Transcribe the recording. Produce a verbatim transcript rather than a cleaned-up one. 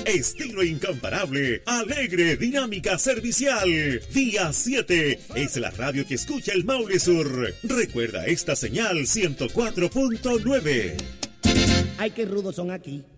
estilo incomparable, alegre, dinámica, servicial. Día siete es la radio que escucha el Maule Sur. Recuerda esta señal ciento cuatro punto nueve. Ay, qué rudos son aquí.